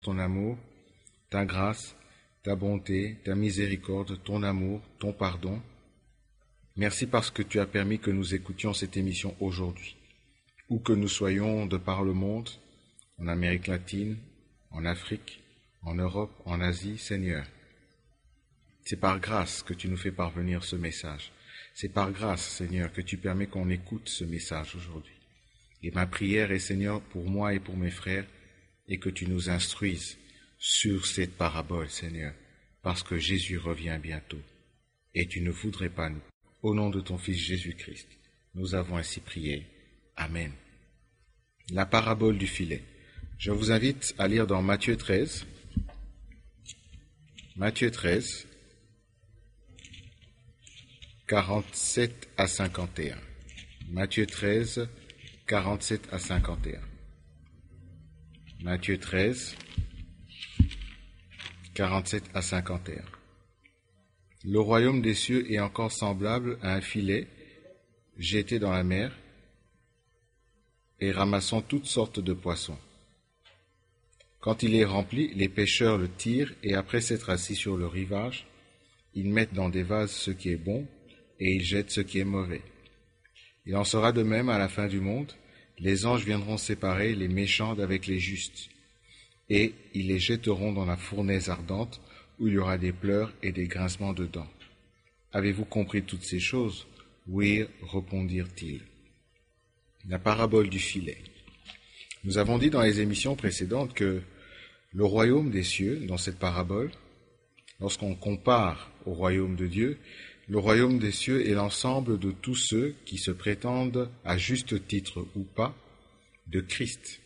ton amour, ta grâce, ta bonté, ta miséricorde, ton amour, ton pardon. Merci parce que tu as permis que nous écoutions cette émission aujourd'hui. Où que nous soyons de par le monde, en Amérique latine, en Afrique, en Europe, en Asie, Seigneur. C'est par grâce que tu nous fais parvenir ce message. C'est par grâce, Seigneur, que tu permets qu'on écoute ce message aujourd'hui. Et ma prière est, Seigneur, pour moi et pour mes frères, et que tu nous instruises sur cette parabole, Seigneur, parce que Jésus revient bientôt, et tu ne voudrais pas nous. Au nom de ton Fils Jésus-Christ, nous avons ainsi prié. Amen. La parabole du filet. Je vous invite à lire dans Matthieu 13. Matthieu 13, 47 à 51. Matthieu 13, 47 à 51. Matthieu 13, 47 à 51. Le royaume des cieux est encore semblable à un filet jeté dans la mer et ramassant toutes sortes de poissons. Quand il est rempli, les pêcheurs le tirent et après s'être assis sur le rivage, ils mettent dans des vases ce qui est bon et ils jettent ce qui est mauvais. Il en sera de même à la fin du monde. Les anges viendront séparer les méchants d'avec les justes, et ils les jetteront dans la fournaise ardente, où il y aura des pleurs et des grincements de dents. Avez-vous compris toutes ces choses? Oui, répondirent-ils. La parabole du filet. Nous avons dit dans les émissions précédentes que le royaume des cieux, dans cette parabole, lorsqu'on compare au royaume de Dieu, le royaume des cieux est l'ensemble de tous ceux qui se prétendent, à juste titre ou pas, de Christ.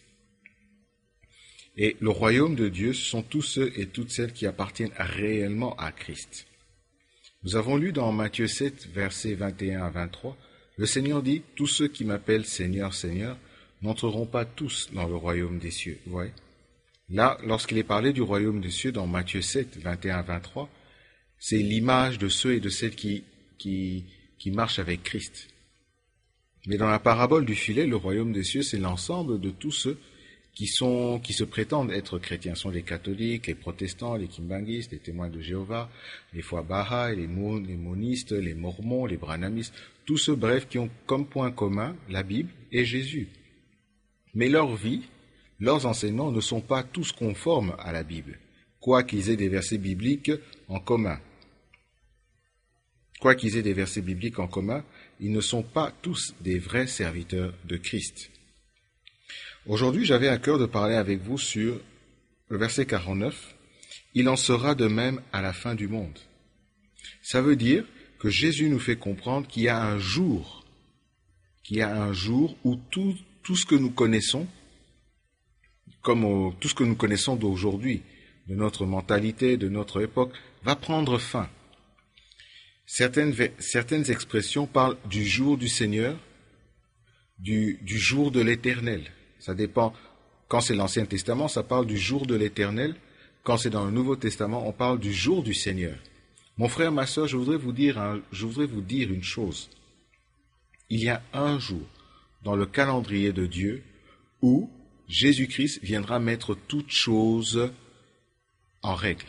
Et le royaume de Dieu, ce sont tous ceux et toutes celles qui appartiennent réellement à Christ. Nous avons lu dans Matthieu 7, versets 21 à 23, le Seigneur dit, « Tous ceux qui m'appellent Seigneur, Seigneur, n'entreront pas tous dans le royaume des cieux. » Vous voyez ? Là, lorsqu'il est parlé du royaume des cieux dans Matthieu 7, 21 à 23, c'est l'image de ceux et de celles qui marchent avec Christ. Mais dans la parabole du filet, le royaume des cieux, c'est l'ensemble de tous ceux qui se prétendent être chrétiens. Ce sont les catholiques, les protestants, les kimbanguistes, les témoins de Jéhovah, les foi Baha'i, les monistes, les mormons, les branhamistes, tous ceux, bref, qui ont comme point commun la Bible et Jésus. Mais leur vie, leurs enseignements ne sont pas tous conformes à la Bible, quoiqu'ils aient des versets bibliques en commun. Quoiqu'ils aient des versets bibliques en commun, ils ne sont pas tous des vrais serviteurs de Christ. Aujourd'hui, j'avais à cœur de parler avec vous sur le verset 49. Il en sera de même à la fin du monde. Ça veut dire que Jésus nous fait comprendre qu'il y a un jour où tout ce que nous connaissons, tout ce que nous connaissons d'aujourd'hui, de notre mentalité, de notre époque, va prendre fin. Certaines expressions parlent du jour du Seigneur, du jour de l'Éternel. Ça dépend. Quand c'est l'Ancien Testament, ça parle du jour de l'Éternel. Quand c'est dans le Nouveau Testament, on parle du jour du Seigneur. Mon frère, ma sœur, je voudrais vous dire une chose. Il y a un jour dans le calendrier de Dieu où Jésus-Christ viendra mettre toutes choses en règle.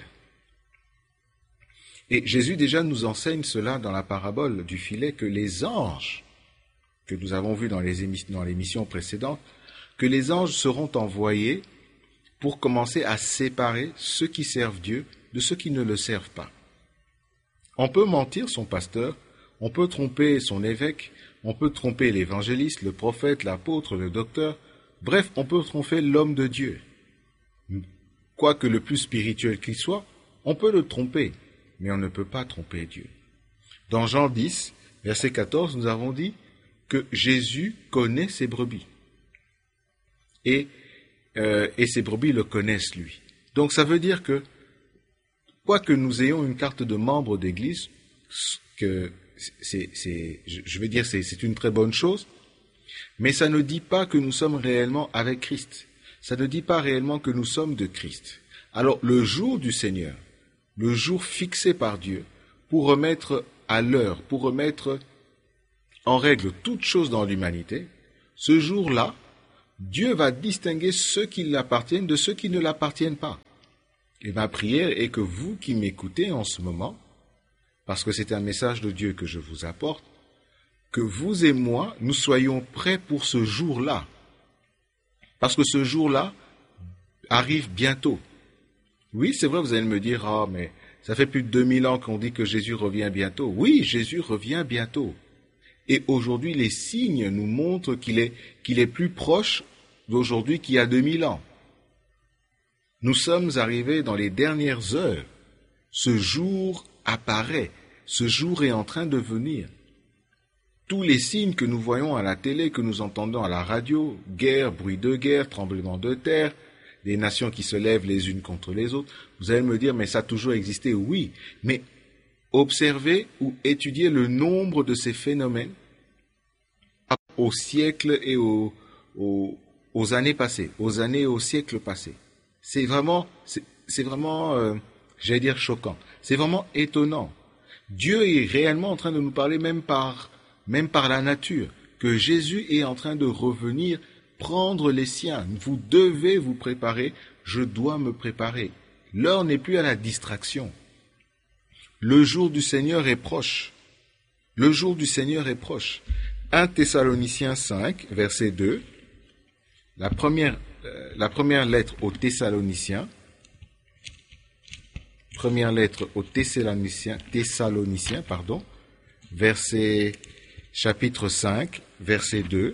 Et Jésus déjà nous enseigne cela dans la parabole du filet, que les anges, que nous avons vu dans l'émission précédente, que les anges seront envoyés pour commencer à séparer ceux qui servent Dieu de ceux qui ne le servent pas. On peut mentir son pasteur, on peut tromper son évêque, on peut tromper l'évangéliste, le prophète, l'apôtre, le docteur, bref, on peut tromper l'homme de Dieu. Quoique le plus spirituel qu'il soit, on peut le tromper, mais on ne peut pas tromper Dieu. Dans Jean 10, verset 14, nous avons dit que Jésus connaît ses brebis. Et ces brebis le connaissent, lui. Donc ça veut dire que, quoique nous ayons une carte de membre d'église, que c'est une très bonne chose, mais ça ne dit pas que nous sommes réellement avec Christ. Ça ne dit pas réellement que nous sommes de Christ. Alors, le jour du Seigneur, le jour fixé par Dieu, pour remettre à l'heure, pour remettre en règle toutes choses dans l'humanité, ce jour-là, Dieu va distinguer ceux qui l'appartiennent de ceux qui ne l'appartiennent pas. Et ma prière est que vous qui m'écoutez en ce moment, parce que c'est un message de Dieu que je vous apporte, que vous et moi, nous soyons prêts pour ce jour-là. Parce que ce jour-là arrive bientôt. Oui, c'est vrai, vous allez me dire, ah, mais ça fait plus de 2000 ans qu'on dit que Jésus revient bientôt. Oui, Jésus revient bientôt. Et aujourd'hui, les signes nous montrent qu'il est plus proche d'aujourd'hui qu'il y a 2000 ans. Nous sommes arrivés dans les dernières heures. Ce jour apparaît. Ce jour est en train de venir. Tous les signes que nous voyons à la télé, que nous entendons à la radio, guerre, bruit de guerre, tremblement de terre, des nations qui se lèvent les unes contre les autres, vous allez me dire, mais ça a toujours existé, oui, mais observez ou étudiez le nombre de ces phénomènes au siècle et aux années passées, aux années et aux siècles passés. C'est vraiment, j'allais dire choquant. C'est vraiment étonnant. Dieu est réellement en train de nous parler même par la nature, que Jésus est en train de revenir prendre les siens. Vous devez vous préparer, je dois me préparer. L'heure n'est plus à la distraction. Le jour du Seigneur est proche. Le jour du Seigneur est proche. 1 Thessaloniciens 5, verset 2, la première lettre aux Thessaloniciens, chapitre 5, verset 2.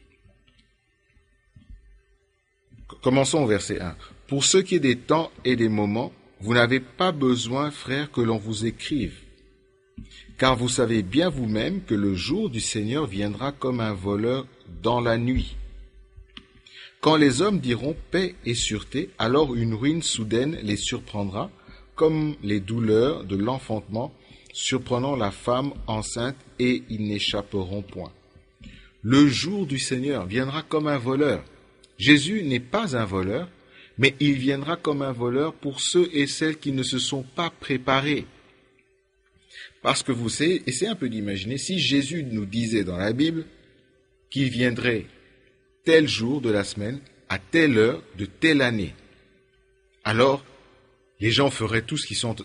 Commençons au verset 1. Pour ce qui est des temps et des moments, vous n'avez pas besoin, frères, que l'on vous écrive. Car vous savez bien vous-même que le jour du Seigneur viendra comme un voleur dans la nuit. Quand les hommes diront paix et sûreté, alors une ruine soudaine les surprendra, comme les douleurs de l'enfantement surprenant la femme enceinte, et ils n'échapperont point. Le jour du Seigneur viendra comme un voleur. Jésus n'est pas un voleur, mais il viendra comme un voleur pour ceux et celles qui ne se sont pas préparés. Parce que vous savez, essayez un peu d'imaginer, si Jésus nous disait dans la Bible qu'il viendrait tel jour de la semaine, à telle heure, de telle année, alors les gens feraient tout ce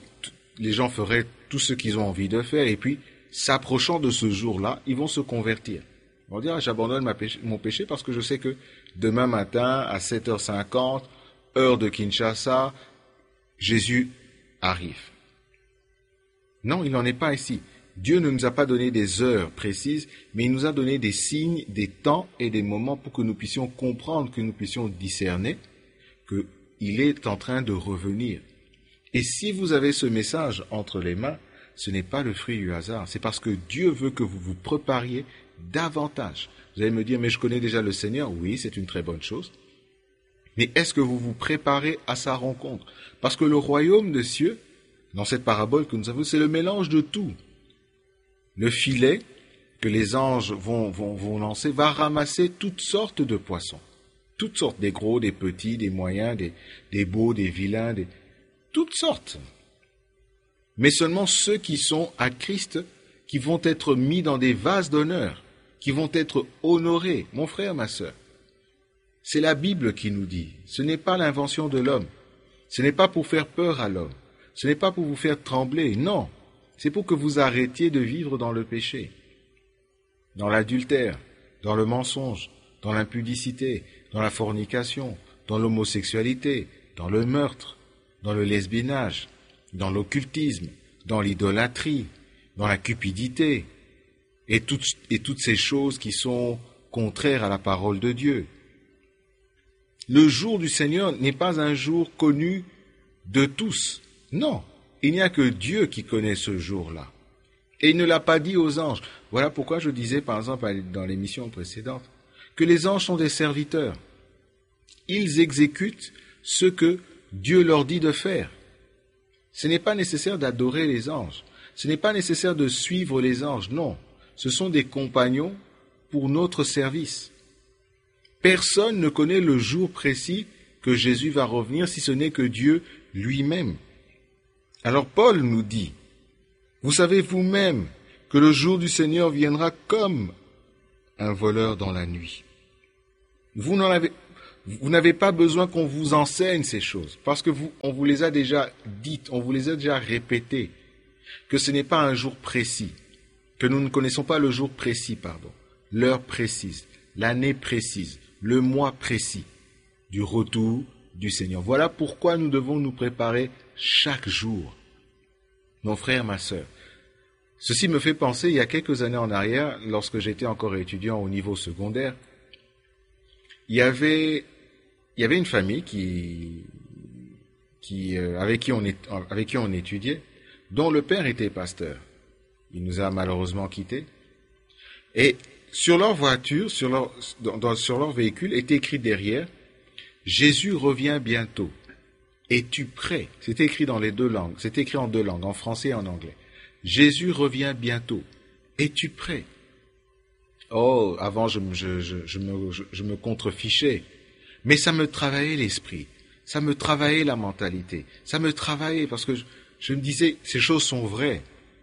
qu'ils ont envie de faire, et puis, s'approchant de ce jour-là, ils vont se convertir. Ils vont dire, j'abandonne mon péché parce que je sais que demain matin, à 7h50, heure de Kinshasa, Jésus arrive. Non, il n'en est pas ici. Dieu ne nous a pas donné des heures précises, mais il nous a donné des signes, des temps et des moments pour que nous puissions comprendre, que nous puissions discerner qu'il est en train de revenir. Et si vous avez ce message entre les mains, ce n'est pas le fruit du hasard, c'est parce que Dieu veut que vous vous prépariez davantage. Vous allez me dire, mais je connais déjà le Seigneur. Oui, c'est une très bonne chose. Mais est-ce que vous vous préparez à sa rencontre? Parce que le royaume des cieux, dans cette parabole que nous avons, c'est le mélange de tout. Le filet que les anges vont lancer va ramasser toutes sortes de poissons. Toutes sortes, des gros, des petits, des moyens, des beaux, des vilains, toutes sortes. Mais seulement ceux qui sont à Christ, qui vont être mis dans des vases d'honneur, qui vont être honorés. Mon frère, ma sœur, c'est la Bible qui nous dit, ce n'est pas l'invention de l'homme, ce n'est pas pour faire peur à l'homme, ce n'est pas pour vous faire trembler, non, c'est pour que vous arrêtiez de vivre dans le péché, dans l'adultère, dans le mensonge, dans l'impudicité, dans la fornication, dans l'homosexualité, dans le meurtre, dans le lesbiennage, dans l'occultisme, dans l'idolâtrie, dans la cupidité, et toutes ces choses qui sont contraires à la parole de Dieu. Le jour du Seigneur n'est pas un jour connu de tous. Non, il n'y a que Dieu qui connaît ce jour-là. Et il ne l'a pas dit aux anges. Voilà pourquoi je disais, par exemple, dans l'émission précédente, que les anges sont des serviteurs. Ils exécutent ce que Dieu leur dit de faire. Ce n'est pas nécessaire d'adorer les anges. Ce n'est pas nécessaire de suivre les anges. Non, ce sont des compagnons pour notre service. Personne ne connaît le jour précis que Jésus va revenir si ce n'est que Dieu lui-même. Alors Paul nous dit, vous savez vous-même que le jour du Seigneur viendra comme un voleur dans la nuit. Vous n'avez pas besoin qu'on vous enseigne ces choses, parce que on vous les a déjà dites, on vous les a déjà répétées, que ce n'est pas un jour précis, que nous ne connaissons pas le jour précis, l'heure précise, l'année précise, le mois précis du retour du Seigneur. Voilà pourquoi nous devons nous préparer chaque jour. Mon frère, ma sœur, ceci me fait penser, il y a quelques années en arrière, lorsque j'étais encore étudiant au niveau secondaire, il y avait une famille avec qui on étudiait, dont le père était pasteur. Il nous a malheureusement quittés. Et sur leur voiture, sur leur véhicule, était écrit derrière, « Jésus revient bientôt. Es-tu prêt ?» C'était écrit dans les deux langues. C'était écrit en deux langues, en français et en anglais. « Jésus revient bientôt. Es-tu prêt ?» Oh, avant, je me contrefichais. Mais ça me travaillait l'esprit. Ça me travaillait la mentalité. Ça me travaillait parce que je me disais, ces choses sont vraies.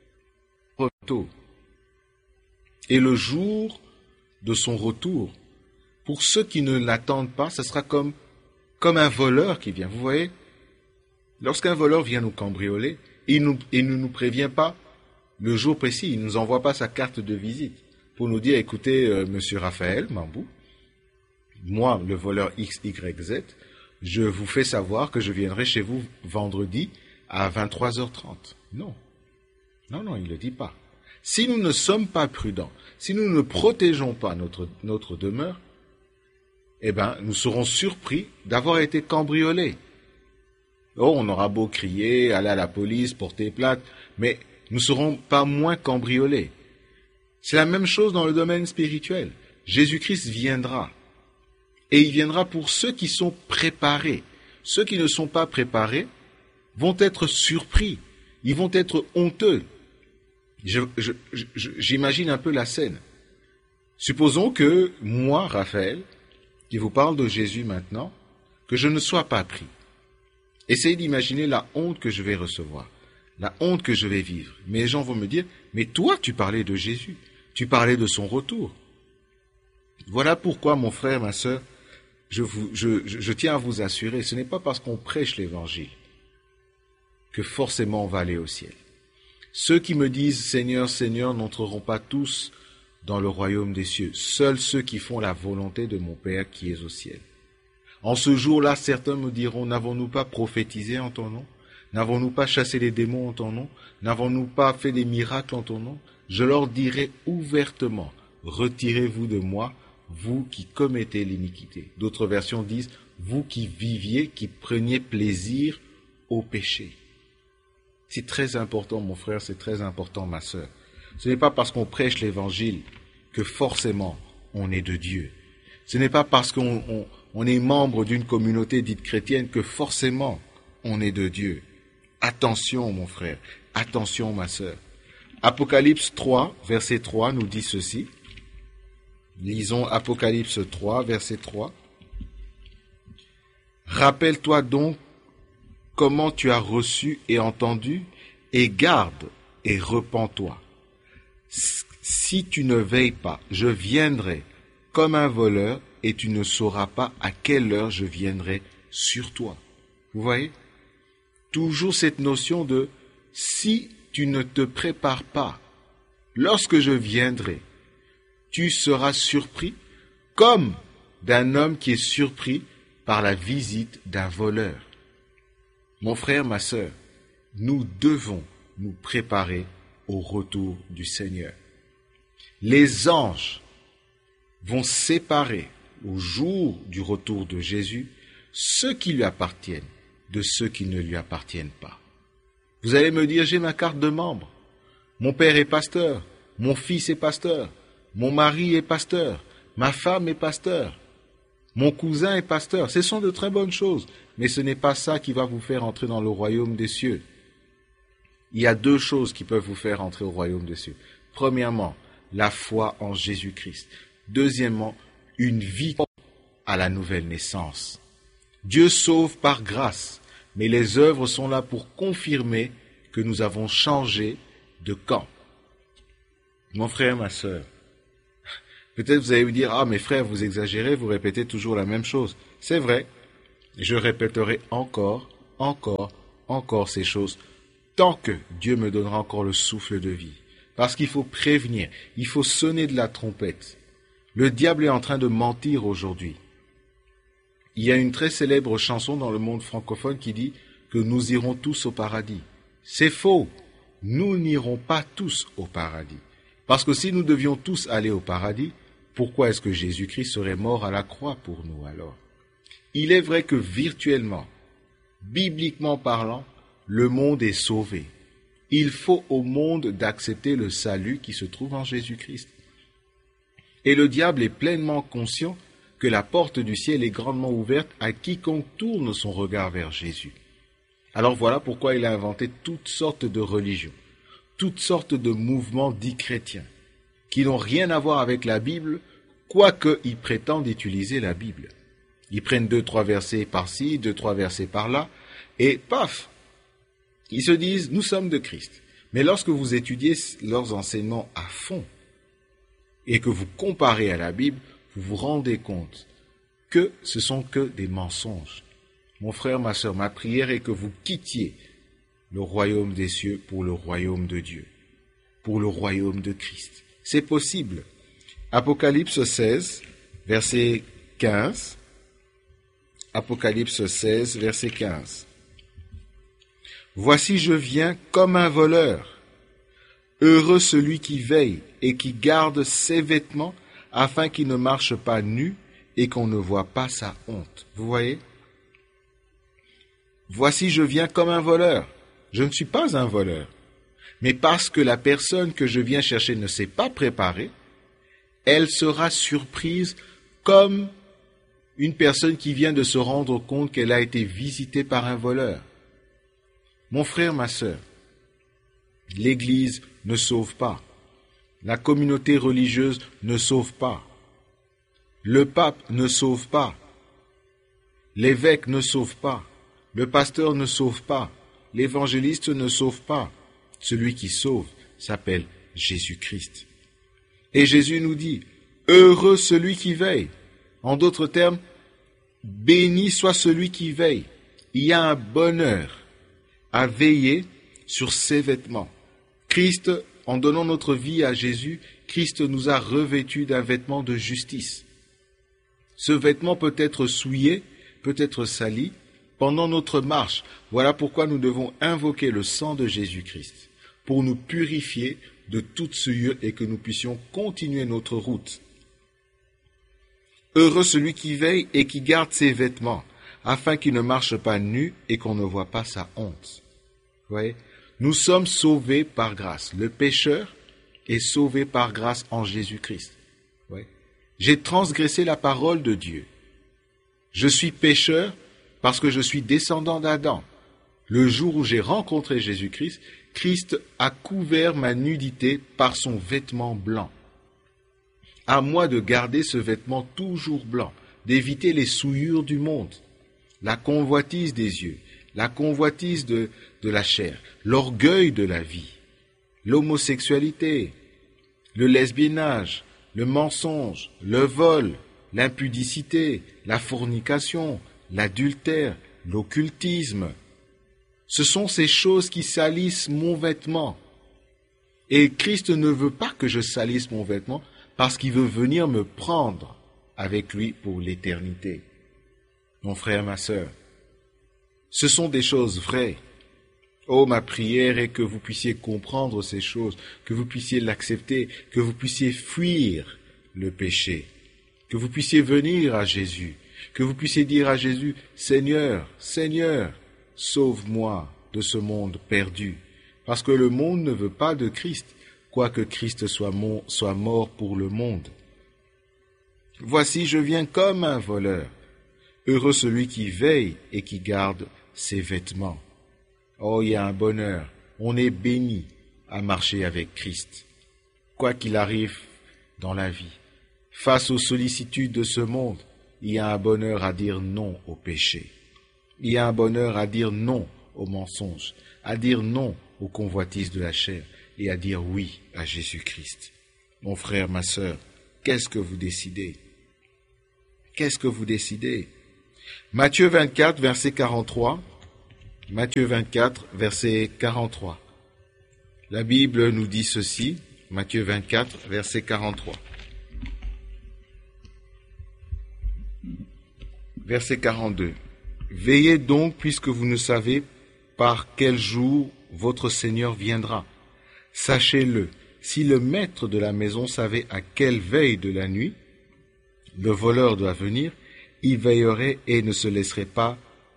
Et le jour de son retour, pour ceux qui ne l'attendent pas, ce sera comme un voleur qui vient. Vous voyez, lorsqu'un voleur vient nous cambrioler, il ne nous prévient pas le jour précis, il ne nous envoie pas sa carte de visite pour nous dire, écoutez, monsieur Raphaël Mambou, moi, le voleur XYZ, je vous fais savoir que je viendrai chez vous vendredi à 23h30. Non, il ne le dit pas. Si nous ne sommes pas prudents, si nous ne protégeons pas notre demeure, eh bien, nous serons surpris d'avoir été cambriolés. Oh, on aura beau crier, aller à la police, porter plainte, mais nous ne serons pas moins cambriolés. C'est la même chose dans le domaine spirituel. Jésus-Christ viendra. Et il viendra pour ceux qui sont préparés. Ceux qui ne sont pas préparés vont être surpris. Ils vont être honteux. J'imagine un peu la scène. Supposons que moi, Raphaël, qui vous parle de Jésus maintenant, que je ne sois pas pris. Essayez d'imaginer la honte que je vais recevoir, la honte que je vais vivre. Mais les gens vont me dire, mais toi, tu parlais de Jésus, tu parlais de son retour. Voilà pourquoi, mon frère, ma sœur, je tiens à vous assurer, ce n'est pas parce qu'on prêche l'évangile que forcément on va aller au ciel. Ceux qui me disent « Seigneur, Seigneur » n'entreront pas tous dans le royaume des cieux. Seuls ceux qui font la volonté de mon Père qui est au ciel. En ce jour-là, certains me diront « N'avons-nous pas prophétisé en ton nom? N'avons-nous pas chassé les démons en ton nom? N'avons-nous pas fait des miracles en ton nom ?» Je leur dirai ouvertement « Retirez-vous de moi, vous qui commettez l'iniquité. » D'autres versions disent « Vous qui viviez, qui preniez plaisir au péché. » C'est très important, mon frère, c'est très important, ma sœur. Ce n'est pas parce qu'on prêche l'évangile que forcément on est de Dieu. Ce n'est pas parce qu'on est membre d'une communauté dite chrétienne que forcément on est de Dieu. Attention, mon frère, attention, ma sœur. Apocalypse 3, verset 3 nous dit ceci. Lisons Apocalypse 3, verset 3. « Rappelle-toi donc comment tu as reçu et entendu, et garde et repens-toi. Si tu ne veilles pas, je viendrai comme un voleur, et tu ne sauras pas à quelle heure je viendrai sur toi. » Vous voyez? Toujours cette notion de « si tu ne te prépares pas, lorsque je viendrai, tu seras surpris comme d'un homme qui est surpris par la visite d'un voleur. » Mon frère, ma sœur, nous devons nous préparer au retour du Seigneur. Les anges vont séparer au jour du retour de Jésus ceux qui lui appartiennent de ceux qui ne lui appartiennent pas. Vous allez me dire, j'ai ma carte de membre. Mon père est pasteur, mon fils est pasteur, mon mari est pasteur, ma femme est pasteur, mon cousin est pasteur. Ce sont de très bonnes choses, mais ce n'est pas ça qui va vous faire entrer dans le royaume des cieux. Il y a deux choses qui peuvent vous faire entrer au royaume des cieux. Premièrement, la foi en Jésus-Christ. Deuxièmement, une vie à la nouvelle naissance. Dieu sauve par grâce, mais les œuvres sont là pour confirmer que nous avons changé de camp. Mon frère, ma sœur, Peut-être vous allez me dire, ah mes frères, vous exagérez, vous répétez toujours la même chose. C'est vrai, je répéterai encore ces choses, tant que Dieu me donnera encore le souffle de vie. Parce qu'il faut prévenir, il faut sonner de la trompette. Le diable est en train de mentir aujourd'hui. Il y a une très célèbre chanson dans le monde francophone qui dit que nous irons tous au paradis. C'est faux. Nous n'irons pas tous au paradis. Parce que si nous devions tous aller au paradis, pourquoi est-ce que Jésus-Christ serait mort à la croix pour nous alors? Il est vrai que virtuellement, bibliquement parlant, le monde est sauvé. Il faut au monde d'accepter le salut qui se trouve en Jésus-Christ. Et le diable est pleinement conscient que la porte du ciel est grandement ouverte à quiconque tourne son regard vers Jésus. Alors voilà pourquoi il a inventé toutes sortes de religions, toutes sortes de mouvements dits chrétiens, qui n'ont rien à voir avec la Bible, quoique ils prétendent utiliser la Bible. Ils prennent 2-3 versets par-ci, 2-3 versets par-là, et paf, ils se disent, nous sommes de Christ. Mais lorsque vous étudiez leurs enseignements à fond, et que vous comparez à la Bible, vous vous rendez compte que ce sont que des mensonges. Mon frère, ma sœur, ma prière est que vous quittiez le royaume des cieux pour le royaume de Dieu, pour le royaume de Christ. C'est possible. Apocalypse 16, verset 15. Apocalypse 16, verset 15. Voici, je viens comme un voleur. Heureux celui qui veille et qui garde ses vêtements afin qu'il ne marche pas nu et qu'on ne voit pas sa honte. Vous voyez? Voici, je viens comme un voleur. Je ne suis pas un voleur. Mais parce que la personne que je viens chercher ne s'est pas préparée, elle sera surprise comme une personne qui vient de se rendre compte qu'elle a été visitée par un voleur. Mon frère, ma sœur, l'Église ne sauve pas. La communauté religieuse ne sauve pas. Le pape ne sauve pas. L'évêque ne sauve pas. Le pasteur ne sauve pas. L'évangéliste ne sauve pas. Celui qui sauve s'appelle Jésus-Christ. Et Jésus nous dit, heureux celui qui veille. En d'autres termes, béni soit celui qui veille. Il y a un bonheur à veiller sur ses vêtements. Christ, en donnant notre vie à Jésus, Christ nous a revêtus d'un vêtement de justice. Ce vêtement peut être souillé, peut être sali pendant notre marche. Voilà pourquoi nous devons invoquer le sang de Jésus-Christ pour nous purifier de toute souillure et que nous puissions continuer notre route. Heureux celui qui veille et qui garde ses vêtements, afin qu'il ne marche pas nu et qu'on ne voit pas sa honte. Vous voyez? Nous sommes sauvés par grâce. Le pécheur est sauvé par grâce en Jésus-Christ. Vous voyez? J'ai transgressé la parole de Dieu. Je suis pécheur parce que je suis descendant d'Adam. Le jour où j'ai rencontré Jésus-Christ, Christ a couvert ma nudité par son vêtement blanc. À moi de garder ce vêtement toujours blanc, d'éviter les souillures du monde, la convoitise des yeux, la convoitise de la chair, l'orgueil de la vie, l'homosexualité, le lesbiennage, le mensonge, le vol, l'impudicité, la fornication, l'adultère, l'occultisme. Ce sont ces choses qui salissent mon vêtement. Et Christ ne veut pas que je salisse mon vêtement parce qu'il veut venir me prendre avec lui pour l'éternité. Mon frère, ma sœur, ce sont des choses vraies. Oh, ma prière est que vous puissiez comprendre ces choses, que vous puissiez l'accepter, que vous puissiez fuir le péché, que vous puissiez venir à Jésus, que vous puissiez dire à Jésus, Seigneur, Seigneur, sauve-moi de ce monde perdu, parce que le monde ne veut pas de Christ, quoique Christ soit mort pour le monde. Voici, je viens comme un voleur. Heureux celui qui veille et qui garde ses vêtements. Oh, il y a un bonheur. On est béni à marcher avec Christ. Quoi qu'il arrive dans la vie, face aux sollicitudes de ce monde, il y a un bonheur à dire non au péché. Il y a un bonheur à dire non aux mensonges, à dire non aux convoitises de la chair et à dire oui à Jésus-Christ. Mon frère, ma sœur, qu'est-ce que vous décidez? Qu'est-ce que vous décidez? Matthieu 24, verset 43. Matthieu 24, verset 43. La Bible nous dit ceci, Matthieu 24, verset 43. Verset 42. Veillez donc, puisque vous ne savez par quel jour votre Seigneur viendra. Sachez-le, si le maître de la maison savait à quelle veille de la nuit le voleur doit venir, il veillerait et ne se laisserait pas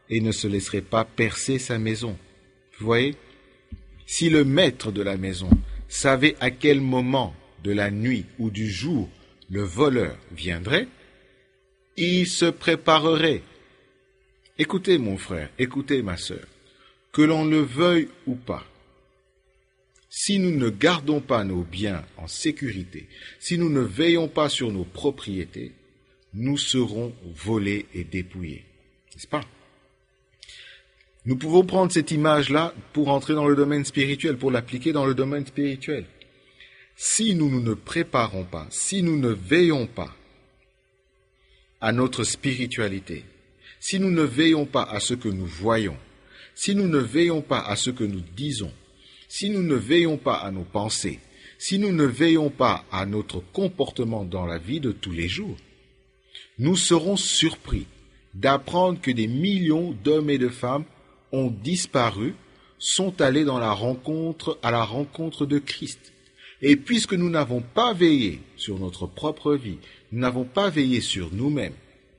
percer sa maison. Vous voyez? Si le maître de la maison savait à quel moment de la nuit ou du jour le voleur viendrait, il se préparerait. Écoutez mon frère, écoutez ma sœur, que l'on le veuille ou pas, si nous ne gardons pas nos biens en sécurité, si nous ne veillons pas sur nos propriétés, nous serons volés et dépouillés. N'est-ce pas? Nous pouvons prendre cette image-là pour entrer dans le domaine spirituel, pour l'appliquer dans le domaine spirituel. Si nous ne préparons pas, si nous ne veillons pas à notre spiritualité, si nous ne veillons pas à ce que nous voyons, si nous ne veillons pas à ce que nous disons, si nous ne veillons pas à nos pensées, si nous ne veillons pas à notre comportement dans la vie de tous les jours, nous serons surpris d'apprendre que des millions d'hommes et de femmes ont disparu, sont allés à la rencontre de Christ. Et puisque nous n'avons pas veillé sur notre propre vie, nous n'avons pas veillé sur nous-mêmes,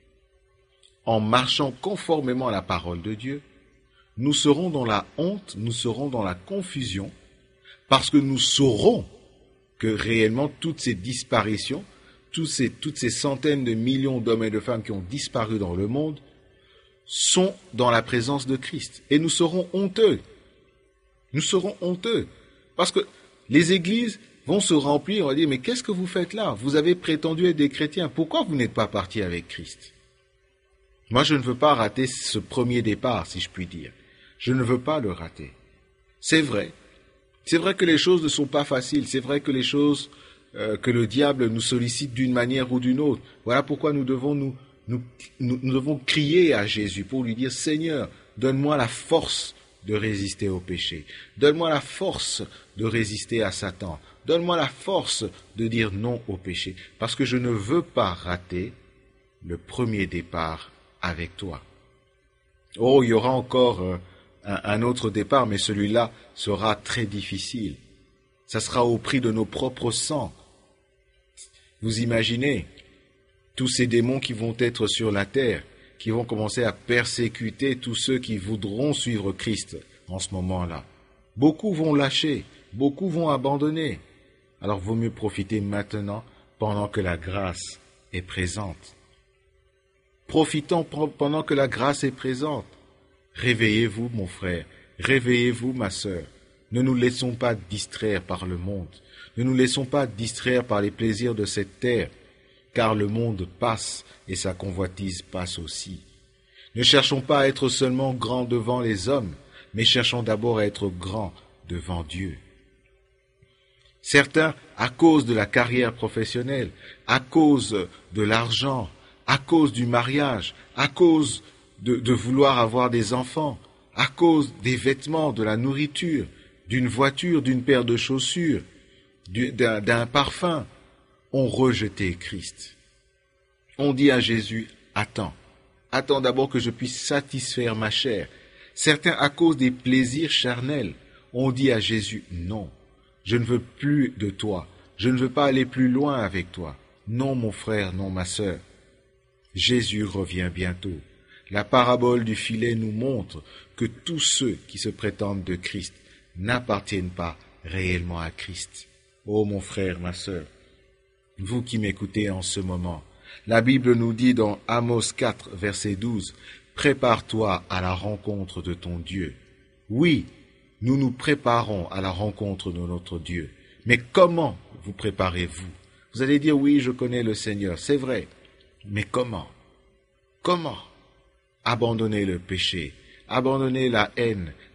en marchant conformément à la parole de Dieu, nous serons dans la honte, nous serons dans la confusion, parce que nous saurons que réellement toutes ces disparitions, toutes ces centaines de millions d'hommes et de femmes qui ont disparu dans le monde, sont dans la présence de Christ. Et nous serons honteux. Nous serons honteux. Parce que les églises vont se remplir, on va dire, mais qu'est-ce que vous faites là? Vous avez prétendu être des chrétiens. Pourquoi vous n'êtes pas partis avec Christ? Moi, je ne veux pas rater ce premier départ, si je puis dire. Je ne veux pas le rater. C'est vrai. C'est vrai que les choses ne sont pas faciles. C'est vrai que les choses, que le diable nous sollicite d'une manière ou d'une autre. Voilà pourquoi nous devons nous devons crier à Jésus pour lui dire, Seigneur, donne-moi la force de résister au péché. Donne-moi la force de résister à Satan. Donne-moi la force de dire non au péché. Parce que je ne veux pas rater le premier départ avec toi. Oh, il y aura encore un autre départ, mais celui-là sera très difficile. Ça sera au prix de nos propres sangs. Vous imaginez tous ces démons qui vont être sur la terre, qui vont commencer à persécuter tous ceux qui voudront suivre Christ en ce moment-là. Beaucoup vont lâcher, beaucoup vont abandonner. Alors vaut mieux profiter maintenant pendant que la grâce est présente. Profitons pendant que la grâce est présente. Réveillez-vous, mon frère, réveillez-vous, ma sœur. Ne nous laissons pas distraire par le monde. Ne nous laissons pas distraire par les plaisirs de cette terre, car le monde passe et sa convoitise passe aussi. Ne cherchons pas à être seulement grands devant les hommes, mais cherchons d'abord à être grands devant Dieu. Certains, à cause de la carrière professionnelle, à cause de l'argent, à cause du mariage, à cause de vouloir avoir des enfants, à cause des vêtements, de la nourriture, d'une voiture, d'une paire de chaussures, d'un parfum, ont rejeté Christ. On dit à Jésus, attends d'abord que je puisse satisfaire ma chair. Certains, à cause des plaisirs charnels, ont dit à Jésus, non, je ne veux plus de toi, je ne veux pas aller plus loin avec toi. Non, mon frère, non, ma sœur. Jésus revient bientôt. La parabole du filet nous montre que tous ceux qui se prétendent de Christ n'appartiennent pas réellement à Christ. Oh, mon frère, ma sœur, vous qui m'écoutez en ce moment, la Bible nous dit dans Amos 4, verset 12, « Prépare-toi à la rencontre de ton Dieu. » Oui, nous nous préparons à la rencontre de notre Dieu. Mais comment vous préparez-vous? Vous allez dire, oui, je connais le Seigneur, c'est vrai. Mais comment? Comment? Abandonner le péché, abandonner la haine,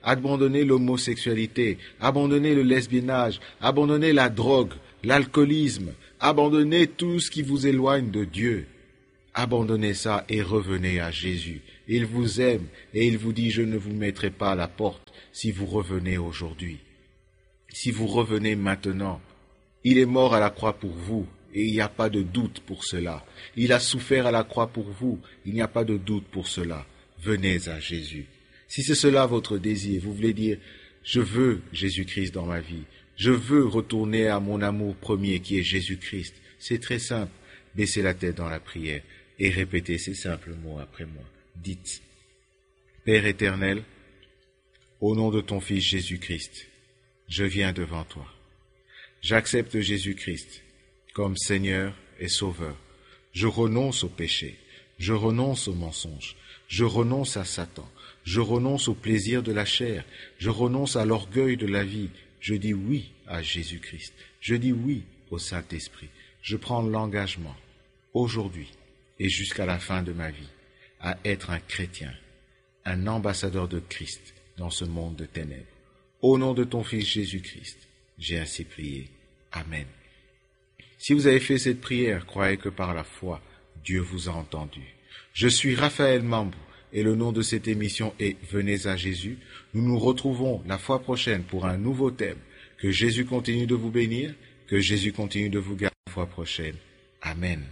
abandonnez l'homosexualité, abandonnez le lesbiennage, abandonnez la drogue, l'alcoolisme, abandonnez tout ce qui vous éloigne de Dieu. Abandonnez ça et revenez à Jésus. Il vous aime et il vous dit, je ne vous mettrai pas à la porte si vous revenez aujourd'hui. Si vous revenez maintenant, il est mort à la croix pour vous et il n'y a pas de doute pour cela. Il a souffert à la croix pour vous, il n'y a pas de doute pour cela. Venez à Jésus. Si c'est cela votre désir, vous voulez dire, je veux Jésus-Christ dans ma vie. Je veux retourner à mon amour premier qui est Jésus-Christ. C'est très simple. Baissez la tête dans la prière et répétez ces simples mots après moi. Dites, Père éternel, au nom de ton Fils Jésus-Christ, je viens devant toi. J'accepte Jésus-Christ comme Seigneur et Sauveur. Je renonce au péché. Je renonce au mensonge. Je renonce à Satan. Je renonce au plaisir de la chair. Je renonce à l'orgueil de la vie. Je dis oui à Jésus-Christ. Je dis oui au Saint-Esprit. Je prends l'engagement, aujourd'hui et jusqu'à la fin de ma vie, à être un chrétien, un ambassadeur de Christ dans ce monde de ténèbres. Au nom de ton Fils Jésus-Christ, j'ai ainsi prié. Amen. Si vous avez fait cette prière, croyez que par la foi, Dieu vous a entendu. Je suis Raphaël Mambou et le nom de cette émission est Venez à Jésus. Nous nous retrouvons la fois prochaine pour un nouveau thème. Que Jésus continue de vous bénir, que Jésus continue de vous garder la fois prochaine. Amen.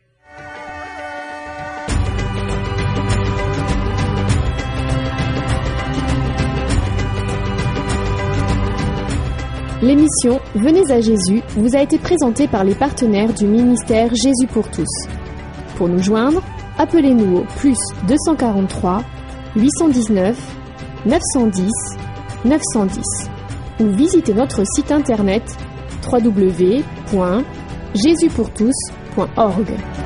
L'émission Venez à Jésus vous a été présentée par les partenaires du ministère Jésus pour tous. Pour nous joindre, appelez-nous au +243 819 910 910 ou visitez notre site internet www.jesuspourtous.org.